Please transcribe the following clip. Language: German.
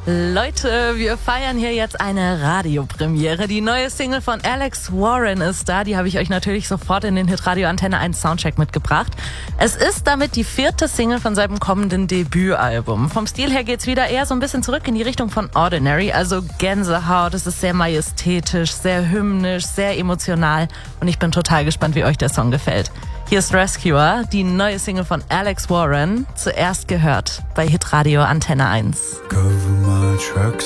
Leute, wir feiern hier jetzt eine Radiopremiere. Die neue Single von Alex Warren ist da. Die habe ich euch natürlich sofort in den Hitradio Antenne 1 Soundcheck mitgebracht. Es ist damit die 4. Single von seinem kommenden Debütalbum. Vom Stil her geht's wieder eher so ein bisschen zurück in die Richtung von Ordinary, also Gänsehaut. Es ist sehr majestätisch, sehr hymnisch, sehr emotional und ich bin total gespannt, wie euch der Song gefällt. Hier ist Rescuer, die neue Single von Alex Warren, zuerst gehört bei Hitradio Antenne 1. Cover my tracks